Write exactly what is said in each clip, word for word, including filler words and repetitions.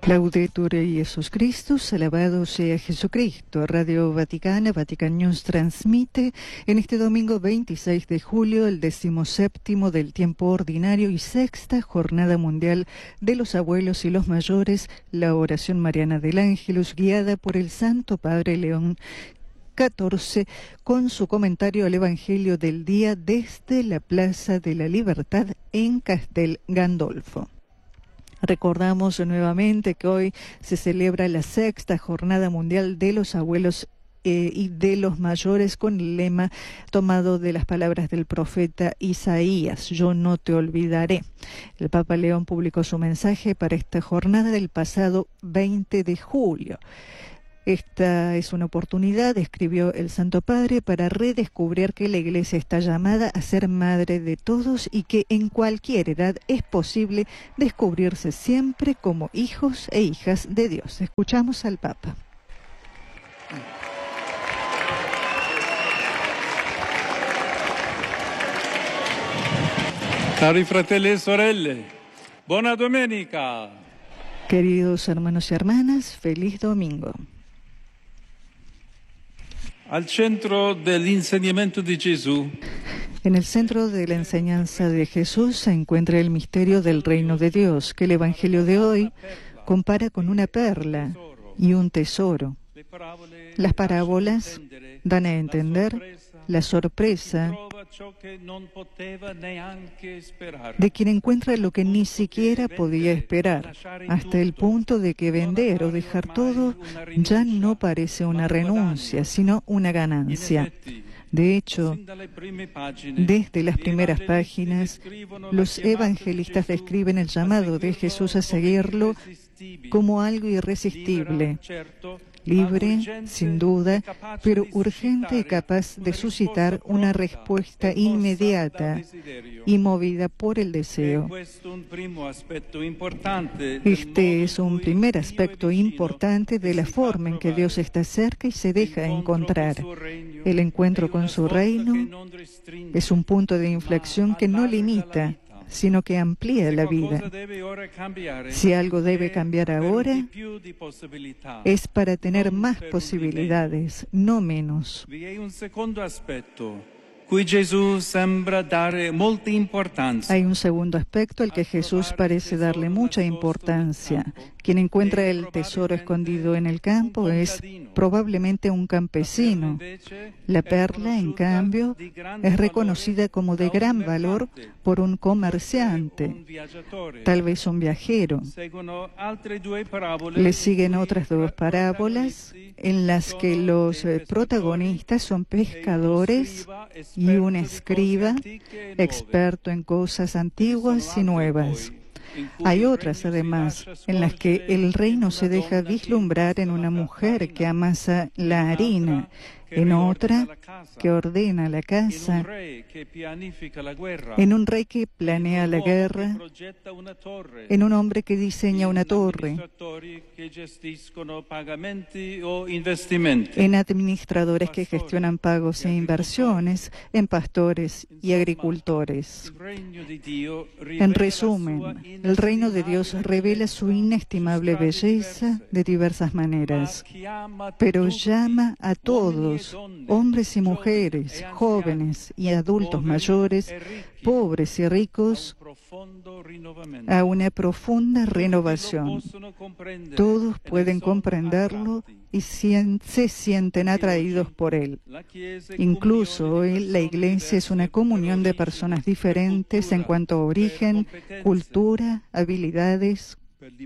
Laudetur Jesus Christus, alabado sea Jesucristo. Radio Vaticana, Vatican News transmite en este domingo veintiséis de julio el decimoséptimo del tiempo ordinario y sexta jornada mundial de los abuelos y los mayores, la oración mariana del Ángelus, guiada por el Santo Padre León catorce, con su comentario al Evangelio del día desde la Plaza de la Libertad en Castel Gandolfo. Recordamos nuevamente que hoy se celebra la sexta Jornada Mundial de los Abuelos eh, y de los Mayores, con el lema tomado de las palabras del profeta Isaías: yo no te olvidaré. El Papa León publicó su mensaje para esta jornada del pasado veinte de julio. Esta es una oportunidad, escribió el Santo Padre, para redescubrir que la Iglesia está llamada a ser madre de todos y que en cualquier edad es posible descubrirse siempre como hijos e hijas de Dios. Escuchamos al Papa. Cari fratelli e sorelle, buona domenica. Queridos hermanos y hermanas, feliz domingo. Al centro del enseñamiento de Jesús. En el centro de la enseñanza de Jesús se encuentra el misterio del reino de Dios, que el Evangelio de hoy compara con una perla y un tesoro. Las parábolas dan a entender la sorpresa de quien encuentra lo que ni siquiera podía esperar, hasta el punto de que vender o dejar todo ya no parece una renuncia, sino una ganancia. De hecho, desde las primeras páginas, los evangelistas describen el llamado de Jesús a seguirlo como algo irresistible, libre, sin duda, pero urgente y capaz de suscitar una respuesta inmediata y movida por el deseo. Este es un primer aspecto importante de la forma en que Dios está cerca y se deja encontrar. El encuentro con su reino es un punto de inflexión que no limita, sino que amplía la vida. Si algo debe cambiar ahora, es para tener más posibilidades, no menos. Hay un segundo aspecto al que Jesús parece darle mucha importancia. Quien encuentra el tesoro escondido en el campo es probablemente un campesino. La perla, en cambio, es reconocida como de gran valor por un comerciante, tal vez un viajero. Le siguen otras dos parábolas en las que los protagonistas son pescadores y un escriba, experto en cosas antiguas y nuevas. Hay otras, además, en las que el reino se deja vislumbrar en una mujer que amasa la harina, en otra que ordena la casa, en un rey que planea la guerra, en un hombre que diseña una torre, en administradores que gestionan pagos e inversiones, en pastores y agricultores. En resumen, el reino de Dios revela su inestimable belleza de diversas maneras, pero llama a todos, hombres y mujeres, jóvenes y adultos mayores, pobres y ricos, a una profunda renovación. Todos pueden comprenderlo y se sienten atraídos por él. Incluso hoy la Iglesia es una comunión de personas diferentes en cuanto a origen, cultura, habilidades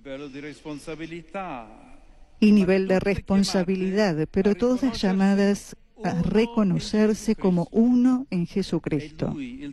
y nivel de responsabilidad, pero todas llamadas a reconocerse como uno en Jesucristo.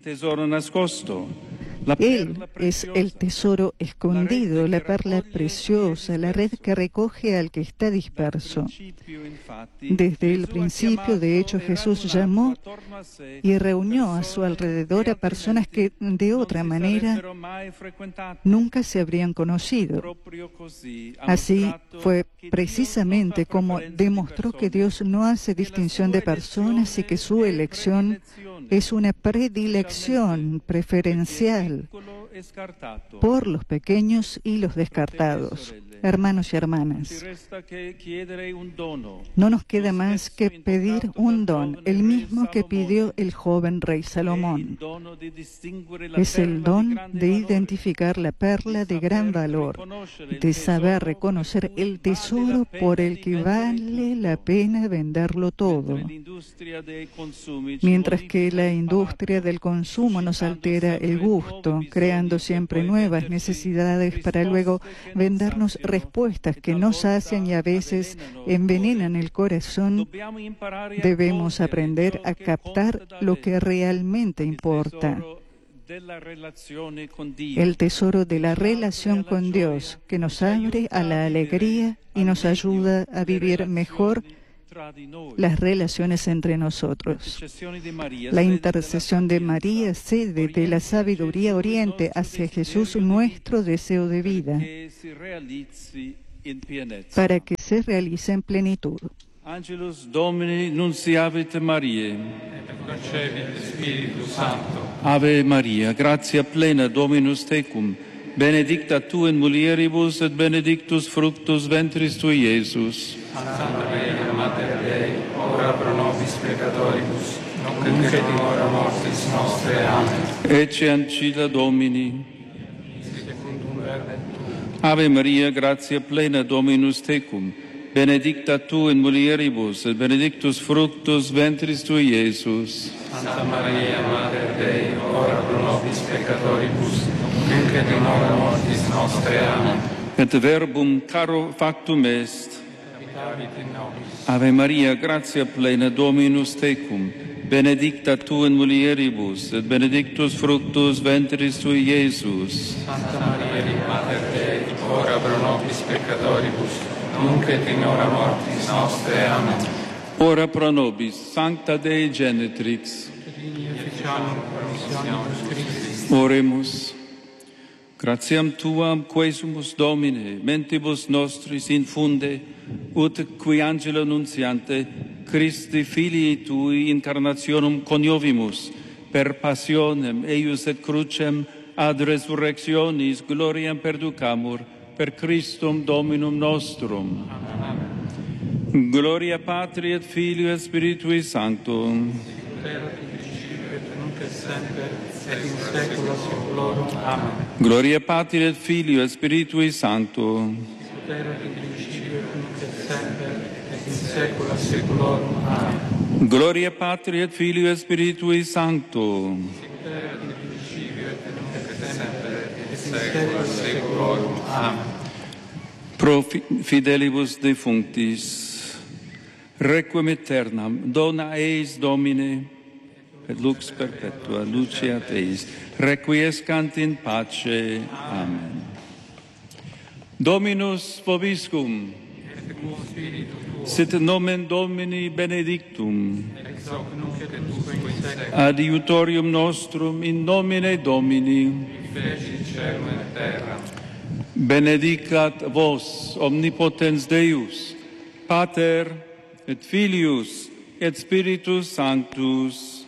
Él es el tesoro escondido, la perla preciosa, la red que recoge al que está disperso. Desde el principio, de hecho, Jesús llamó y reunió a su alrededor a personas que de otra manera nunca se habrían conocido. Así fue precisamente como demostró que Dios no hace distinción de personas y que su elección es una predilección preferencial por los pequeños y los descartados. Hermanos y hermanas, no nos queda más que pedir un don, el mismo que pidió el joven rey Salomón. Es el don de identificar la perla de gran valor, de saber reconocer el tesoro por el que vale la pena venderlo todo. Mientras que la industria del consumo nos altera el gusto, creando siempre nuevas necesidades para luego vendernos respuestas que nos sacian y a veces envenenan el corazón, debemos aprender a captar lo que realmente importa. El tesoro de la relación con Dios, que nos abre a la alegría y nos ayuda a vivir mejor las relaciones entre nosotros. La intercesión de María, sede de la sabiduría, oriente hacia Jesús nuestro deseo de vida, para que se realice en plenitud. Angelus Domini nunciavit Mariae. Ave Maria, gratia plena Dominus tecum, benedicta tu in mulieribus et benedictus fructus ventris tui, Iesus. Santa Maria, Mater Dei, ora pro nobis peccatoribus, nunc et in hora mortis nostre. Amen. Ecce ancilla Domini. Secundum verbum tuum. Ave Maria, gratia plena Dominus tecum, benedicta tu in mulieribus, et benedictus fructus ventris tui, Iesus. Santa Maria, Mater Dei, ora pro nobis peccatoribus, nunc et in hora mortis nostre. Amen. Et verbum caro factum est. Habitavit in nobis. Ave Maria, gratia plena Dominus tecum, benedicta tu in mulieribus, et benedictus fructus ventris tui, Iesus. Santa Maria, Mater Dei, ora pro nobis peccatoribus, nunc et in hora mortis nostre. Amen. Ora pro nobis, Sancta Dei Genetrix. Efficiamur promissionis Christi. Oremus. Gratiam Tuam quesumus Domine, mentibus nostris infunde, ut qui angelo nunciante, Christi Filii Tui incarnationum coniovimus, per passionem eius et crucem ad resurrectionis gloriam perducamur, per Christum Dominum nostrum. Amen. Gloria Patri et Filio et Spiritui Sancto. Et in saecula saeculorum. Amen. Gloria Patri et Filio et Spiritui Sancto. Erat in principio et nunc et semper, et in saecula saeculorum. Amen. Gloria Patri et Filio et Spiritui Sancto. Erat in principio et nunc et semper, et in saecula saeculorum. Amen. Pro fidelibus defunctis, requiem aeternam, dona eis Domine, et lux perpetua, luceat eis, requiescant in pace. Amen. Dominus vobiscum, sit nomen Domini benedictum, Ex hoc nunc et usque in saecula. adiutorium nostrum in nomine Domini, Feci caelum et terram. benedicat vos omnipotens Deus, Pater et Filius et Spiritus Sanctus.